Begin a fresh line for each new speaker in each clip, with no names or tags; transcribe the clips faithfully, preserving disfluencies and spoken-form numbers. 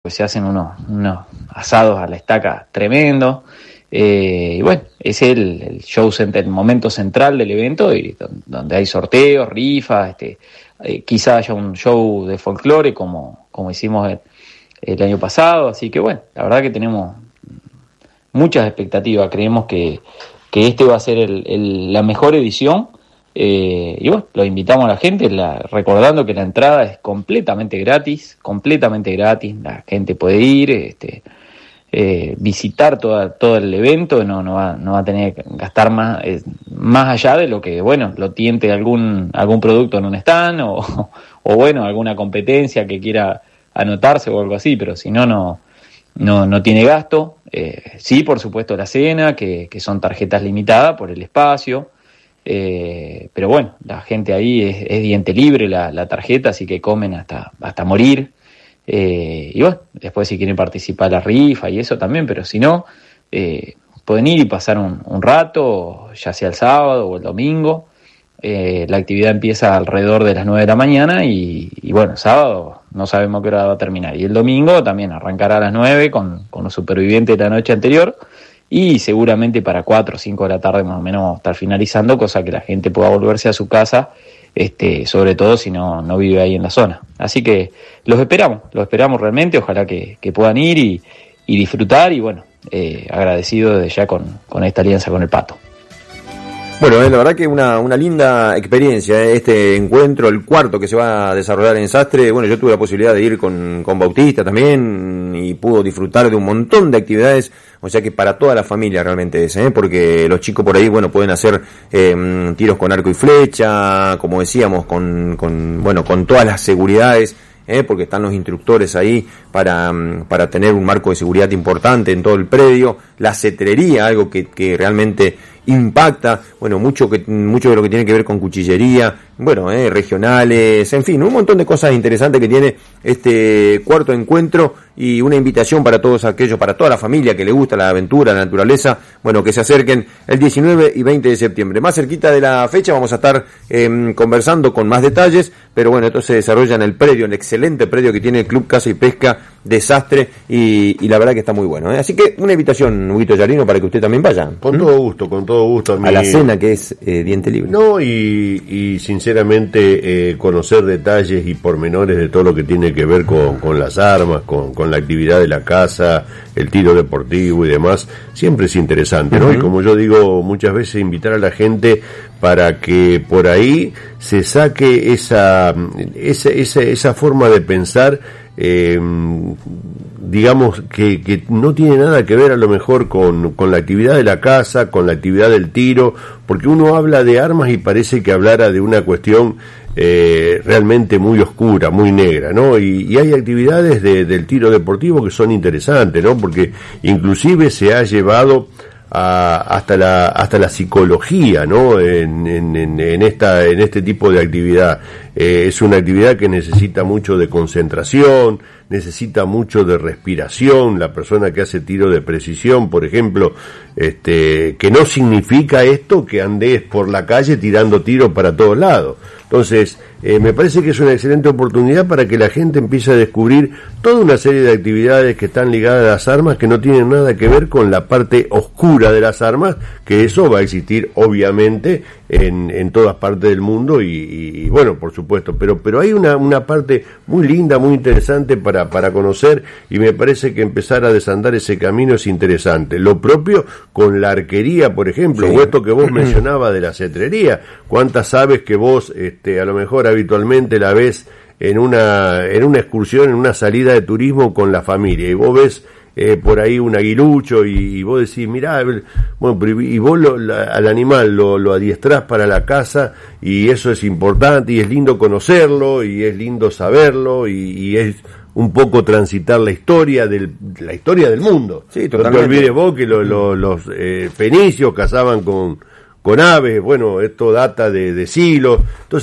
porque se hacen unos, unos asados a la estaca tremendos. Eh, y bueno, es el, el show center, el momento central del evento, y donde hay sorteos, rifas, este, eh, quizá haya un show de folclore como, como hicimos el, el año pasado. Así que bueno, la verdad que tenemos muchas expectativas. Creemos que, que este va a ser el, el, la mejor edición. Eh, y bueno, lo invitamos a la gente, la, recordando que la entrada es completamente gratis, completamente gratis, la gente puede ir, este, eh, visitar toda, todo el evento, no, no, va, no va a tener que gastar más, eh, más allá de lo que, bueno, lo tiente algún, algún producto en un stand, o, o bueno, alguna competencia que quiera anotarse o algo así, pero si no, no, no, no tiene gasto. Eh, sí, por supuesto, la cena, que, que son tarjetas limitadas por el espacio. Eh, pero bueno, la gente ahí es, es diente libre la, la tarjeta, así que comen hasta, hasta morir. Eh, y bueno, después si quieren participar en la rifa y eso también, pero si no, eh, pueden ir y pasar un, un rato, ya sea el sábado o el domingo. Eh, la actividad empieza alrededor de las nueve de la mañana y, y bueno, sábado no sabemos qué hora va a terminar. Y el domingo también arrancará a las nueve con, con los supervivientes de la noche anterior. Y seguramente para cuatro o cinco de la tarde más o menos vamos a estar finalizando, cosa que la gente pueda volverse a su casa, este, sobre todo si no, no vive ahí en la zona. Así que los esperamos, los esperamos realmente, ojalá que, que puedan ir y, y disfrutar, y bueno, eh, agradecido desde ya con, con esta alianza con el Pato.
Bueno, eh, la verdad que una, una linda experiencia, eh, este encuentro, el cuarto que se va a desarrollar en Sastre. Bueno, yo tuve la posibilidad de ir con, con Bautista también y pudo disfrutar de un montón de actividades, o sea que para toda la familia realmente es, ¿eh? Porque los chicos por ahí, bueno, pueden hacer eh, tiros con arco y flecha, como decíamos, con, con, bueno, con todas las seguridades, ¿eh? Porque están los instructores ahí para, para tener un marco de seguridad importante en todo el predio. La cetrería, algo que, que realmente impacta, bueno, mucho que mucho de lo que tiene que ver con cuchillería, bueno, eh, regionales, en fin, un montón de cosas interesantes que tiene este cuarto encuentro, y una invitación para todos aquellos, para toda la familia que le gusta la aventura, la naturaleza, bueno, que se acerquen el diecinueve y veinte de septiembre. Más cerquita de la fecha vamos a estar eh, conversando con más detalles, pero bueno, esto se desarrolla en el predio, en el excelente predio que tiene el Club Caza y Pesca de Sastre, y, y la verdad que está muy bueno, ¿eh? Así que una invitación, Huguito Yarino, para que usted también vaya.
Con ¿Mm? todo gusto, con todo gusto. A, mí...
a la cena que es eh, diente libre.
No, y, y sinceramente eh, conocer detalles y pormenores de todo lo que tiene que ver con, con las armas, con, con la actividad de la caza, el tiro deportivo y demás, siempre es interesante, ¿no? Uh-huh. Y como yo digo muchas veces, invitar a la gente para que por ahí se saque esa, esa, esa, esa forma de pensar, eh, digamos, que, que no tiene nada que ver a lo mejor con, con la actividad de la caza, con la actividad del tiro, porque uno habla de armas y parece que hablara de una cuestión eh, realmente muy oscura, muy negra, ¿no? Y, y hay actividades de, del tiro deportivo que son interesantes, ¿no? Porque inclusive se ha llevado a, hasta la hasta la psicología, ¿no? En, en, en esta en este tipo de actividad. Eh, es una actividad que necesita mucho de concentración, necesita mucho de respiración. La persona que hace tiro de precisión, por ejemplo, este, que no significa esto que andes por la calle tirando tiros para todos lados. Entonces, eh, me parece que es una excelente oportunidad para que la gente empiece a descubrir toda una serie de actividades que están ligadas a las armas, que no tienen nada que ver con la parte oscura de las armas, que eso va a existir obviamente en, en todas partes del mundo, y, y bueno, por supuesto, pero pero hay una, una parte muy linda, muy interesante para, para conocer, y me parece que empezar a desandar ese camino es interesante. Lo propio con la arquería, por ejemplo, sí. O esto que vos mencionabas de la cetrería. ¿Cuántas aves que vos este, a lo mejor habitualmente la ves en una en una excursión, en una salida de turismo con la familia, y vos ves eh, por ahí un aguilucho, y, y vos decís, mirá, bueno, y vos lo, la, al animal lo, lo adiestrás para la caza, y eso es importante, y es lindo conocerlo, y es lindo saberlo, y, y es un poco transitar la historia del la historia del mundo.
Sí, totalmente.
No te olvides vos que lo, lo, los eh, fenicios cazaban con con aves, bueno, esto data de, de siglos. Entonces,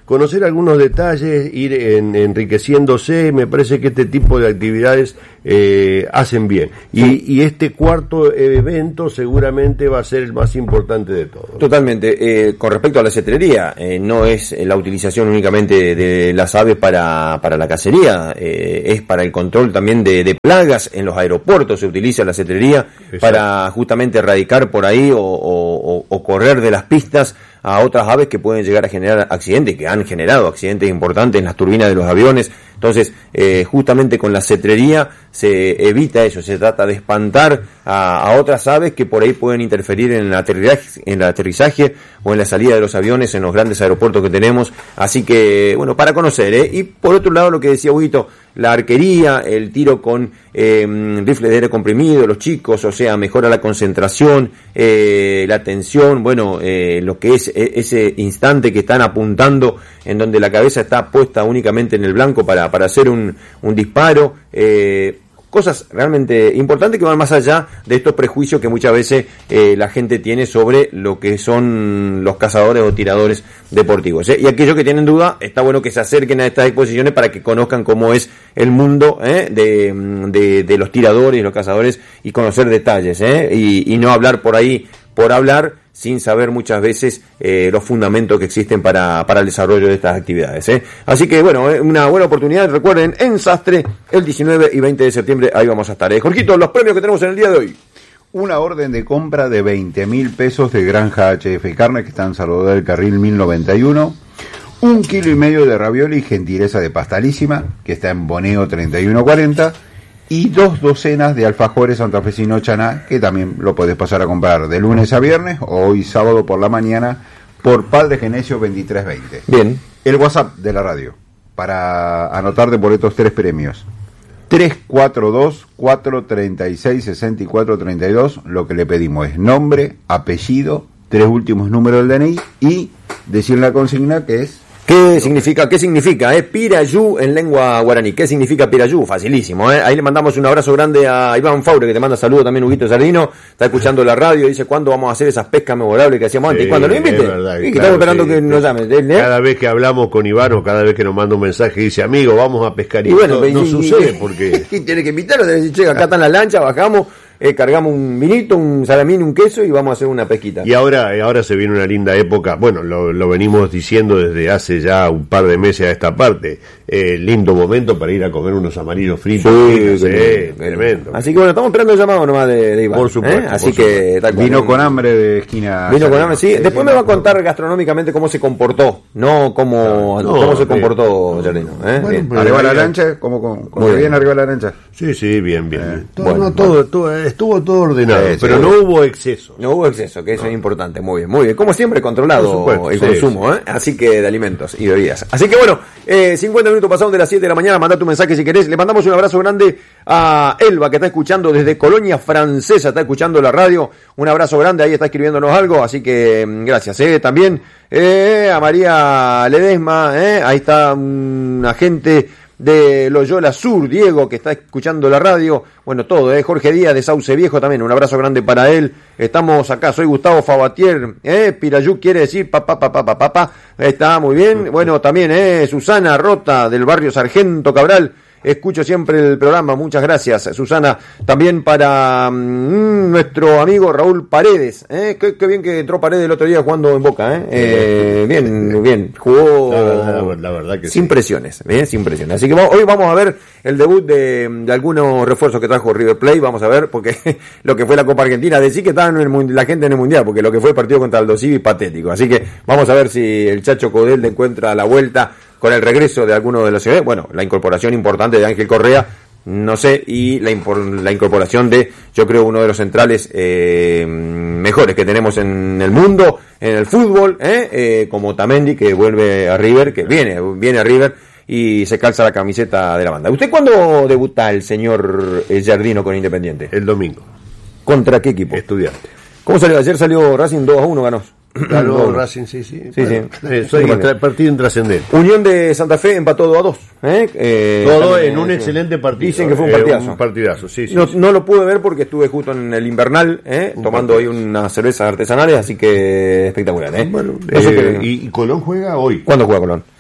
conocer algunos detalles, ir en, enriqueciéndose. Me parece que este tipo de actividades eh, hacen bien. Y, sí. y este cuarto evento seguramente va a ser el más importante de todos.
Totalmente. Eh, con respecto a la cetrería, eh, no es la utilización únicamente de las aves para, para la cacería, eh, es para el control también de, de plagas. En los aeropuertos se utiliza la cetrería Exacto. para justamente erradicar por ahí o, o, o correr de las pistas a otras aves que pueden llegar a generar accidentes, que han generado accidentes importantes en las turbinas de los aviones. Entonces, eh, justamente con la cetrería se evita eso, se trata de espantar a, a otras aves que por ahí pueden interferir en el aterrizaje, en el aterrizaje o en la salida de los aviones en los grandes aeropuertos que tenemos. Así que, bueno, para conocer, ¿eh? Y por otro lado, lo que decía Huguito, la arquería, el tiro con eh, rifles de aire comprimido, los chicos, o sea, mejora la concentración, eh, la atención, bueno, eh, lo que es ese instante que están apuntando, en donde la cabeza está puesta únicamente en el blanco para, para hacer un, un disparo, eh, cosas realmente importantes que van más allá de estos prejuicios que muchas veces eh, la gente tiene sobre lo que son los cazadores o tiradores deportivos, ¿eh? Y aquellos que tienen duda, está bueno que se acerquen a estas exposiciones para que conozcan cómo es el mundo ¿eh? de, de, de los tiradores y los cazadores y conocer detalles, ¿eh? y, y no hablar por ahí por hablar sin saber muchas veces eh, los fundamentos que existen para, para el desarrollo de estas actividades, ¿eh? Así que bueno, eh, una buena oportunidad. Recuerden, en Sastre, el diecinueve y veinte de septiembre, ahí vamos a estar. ¿eh? Jorgito, los premios que tenemos en el día de hoy.
Una orden de compra de veinte mil pesos de Granja H F Carne, que está en Salvador del Carril mil noventa y uno. Un kilo y medio de ravioli y gentileza de Pastalísima, que está en Boneo treinta y uno cuarenta. Y dos docenas de alfajores santafesino Chaná, que también lo puedes pasar a comprar de lunes a viernes o hoy sábado por la mañana por Padre Genesio veintitrés veinte.
Bien.
El WhatsApp de la radio para anotarte por estos tres premios. tres cuatro dos, cuatro tres seis, seis cuatro tres dos. Lo que le pedimos es nombre, apellido, tres últimos números del D N I y decir la consigna que es...
¿Qué significa? ¿Qué significa? Eh? Pirayú en lengua guaraní. ¿Qué significa Pirayú? Facilísimo, ¿eh? Ahí le mandamos un abrazo grande a Iván Faure, que te manda saludos también, Huguito Sardino. Está escuchando la radio, dice cuándo vamos a hacer esas pescas memorables que hacíamos antes.
Sí,
¿Y cuándo lo invite?
Es verdad,
y que
claro,
estamos esperando
sí,
que
sí.
nos llame. ¿eh?
Cada vez que hablamos con Iván o cada vez que nos manda un mensaje dice, amigo, vamos a pescar. Y,
y bueno,
no,
y,
no
y,
sucede
y,
porque...
Y tiene que invitarlo, tiene que decir, che, acá están las lanchas, bajamos, eh, cargamos un vinito, un salamín, un queso y vamos a hacer una pesquita.
Y ahora, ahora se viene una linda época, bueno, lo, lo venimos diciendo desde hace ya un par de meses a esta parte, eh, lindo momento para ir a comer unos amarillos fritos.
Sí,
fritos, eh,
bien,
tremendo.
Así que bueno, estamos esperando el llamado nomás de, de Iván.
Por supuesto.
¿eh? Así
por
que
supuesto.
tal cual.
Vino con hambre de esquina.
Vino con hambre, sí. Después me va a contar gastronómicamente cómo se comportó, no cómo,
No,
cómo se
bien.
comortó Jardino. ¿eh?
Bueno,
Bien.
pero
Arriba
ahí-
la lancha, como con, con
Muy
bien
bien.
arriba la lancha.
Sí, sí, bien, bien. bien. Todo,
bueno,
no, todo, todo- estuvo todo ordenado,
Sí,
pero
sí.
no hubo exceso.
No hubo exceso, que eso es importante. Muy bien, muy bien. Como siempre, controlado
Por supuesto,
el
sí,
consumo, ¿eh? Así que de alimentos y bebidas. Así que bueno, eh, cincuenta minutos pasados de las siete de la mañana. Manda tu mensaje si querés. Le mandamos un abrazo grande a Elba, que está escuchando desde Colonia Francesa, está escuchando la radio. Un abrazo grande, ahí está escribiéndonos algo. Así que mm, gracias, ¿eh? También eh, a María Ledesma, ¿eh? Ahí está un agente de Loyola Sur, Diego, que está escuchando la radio, bueno, todo, ¿eh? Jorge Díaz de Sauce Viejo también, un abrazo grande para él. Estamos acá, soy Gustavo Fabatier, ¿eh? Pirayú quiere decir papá, papá, papá, papá, está muy bien. Bueno, también, ¿eh? Susana Rota del barrio Sargento Cabral, escucho siempre el programa, muchas gracias, Susana. También para mm, nuestro amigo Raúl Paredes, ¿eh? Qué, qué bien que entró Paredes el otro día jugando en Boca, ¿eh? eh bien, bien, jugó
La verdad, la- la verdad que
sin
sí.
presiones, ¿eh? Sin presiones. Así que vamos- hoy vamos a ver el debut de, de algunos refuerzos que trajo River Plate, vamos a ver, porque lo que fue la Copa Argentina, decir que estaba en el, mun- la gente en el Mundial, porque lo que fue el partido contra Aldo Civi, patético. Así que vamos a ver si el Chacho Codel encuentra la vuelta con el regreso de alguno de los ciudadanos. Bueno, la incorporación importante de Ángel Correa, no sé, y la, impor- la incorporación de, yo creo, uno de los centrales eh, mejores que tenemos en el mundo, en el fútbol, ¿eh? Eh, como Tamendi, que vuelve a River, que viene, viene a River y se calza la camiseta de la banda. ¿Usted cuándo debuta el señor eh, Jardino con Independiente?
El domingo,
¿Contra qué equipo?
estudiante.
¿Cómo salió? Ayer salió Racing dos a uno, ganó.
Ganó
Dos.
Racing, sí, sí.
Sí,
Bueno,
sí.
eh, soy
Sí,
tra- partido intrascendente.
Unión de Santa Fe empató dos a dos. ¿eh? Eh,
Todo
también,
en un
eh,
excelente partido.
Dicen que fue un
eh,
partidazo.
un partidazo, sí, sí.
No,
sí.
no lo pude ver porque estuve justo en el invernal, ¿eh?
Un
tomando ahí
partidazo.
unas cervezas artesanales, así que espectacular. ¿eh?
Bueno,
No sé
eh,
qué-
y, y Colón juega hoy.
¿Cuándo juega Colón?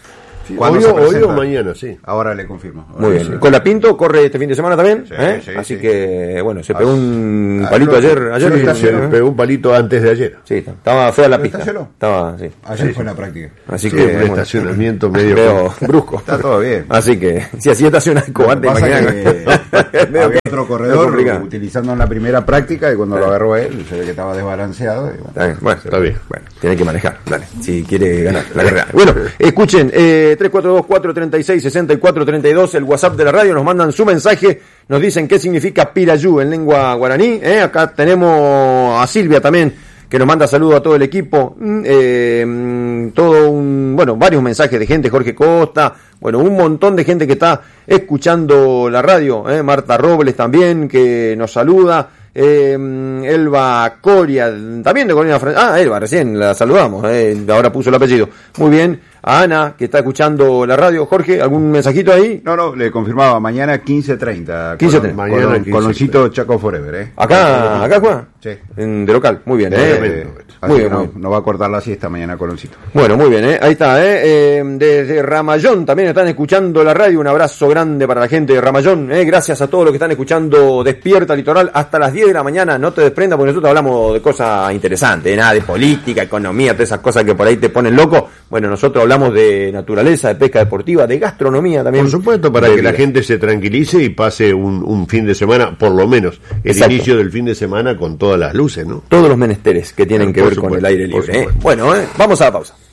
Hoy, hoy o mañana, sí.
Ahora le confirmo. Ahora
Muy bien.
sí.
Colapinto corre este fin de semana también.
Sí,
¿eh?
sí,
Así
sí.
que, bueno, se pegó
Ah,
un
ah,
palito
no,
ayer. ayer
sí,
¿no?
Se le pegó un palito antes de ayer.
Sí, estaba fea la
¿Pero
pista.
estállelo?
Estaba, sí.
Ayer
Sí,
fue
sí.
la práctica.
Así
Sí,
que,
un
bueno,
estacionamiento medio...
medio brusco.
Está todo bien.
Así que, si así estaciona el cobarde,
Lo que pasa
imagínate.
que
Medio
había
que-
otro
medio
corredor
complicado.
utilizando en la primera práctica y cuando lo agarró él se ve que estaba desbalanceado. Y bueno.
Está bien, bueno,
Está bien.
Bueno, tiene que manejar, dale, si quiere ganar la carrera. Bueno, escuchen, eh, tres cuatro dos, cuatro tres seis, seis cuatro tres dos, el WhatsApp de la radio, nos mandan su mensaje, nos dicen qué significa pirayú en lengua guaraní, eh, acá tenemos a Silvia también, que nos manda saludos a todo el equipo, mm, eh, mm, todo un, bueno, varios mensajes de gente, Jorge Costa, bueno, un montón de gente que está escuchando la radio, eh, Marta Robles también, que nos saluda, eh, Elba Coria, también de Colina Francesa, ah, Elba, recién la saludamos, eh, ahora puso el apellido, muy bien, a Ana, que está escuchando la radio, Jorge, ¿algún mensajito ahí?
No, no, le confirmaba, mañana quince treinta.
quince treinta.
Mañana
Colon-
quince
Coloncito Chaco Forever, ¿eh?
Acá, acá Juan,
Sí.
en, de local, muy bien, eh,
Eh, así
muy
que
bien, muy
no,
bien.
no va a cortar la siesta mañana Coloncito.
Bueno, muy bien, ¿eh? Ahí está, ¿eh? Eh, desde Ramayón también están escuchando la radio. Un abrazo grande para la gente de Ramayón, ¿eh? Gracias a todos los que están escuchando Despierta Litoral hasta las diez de la mañana. No te desprendas porque nosotros hablamos de cosas interesantes, ¿eh? Nada de política, economía, todas esas cosas que por ahí te ponen loco. Bueno, nosotros hablamos de naturaleza, de pesca deportiva, de gastronomía también.
Por supuesto, para
de
que la
vida.
gente se tranquilice y pase un, un fin de semana, por lo menos, el
Exacto.
inicio del fin de semana con todas las luces, ¿no?
Todos los menesteres que tienen que
Por
ver con
supuesto,
el aire
por
libre, ¿eh?
supuesto.
Bueno, ¿eh? Vamos a la pausa.